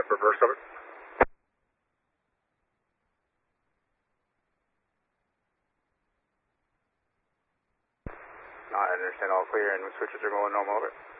Reverse over. I understand, all clear, and switches are going normal over.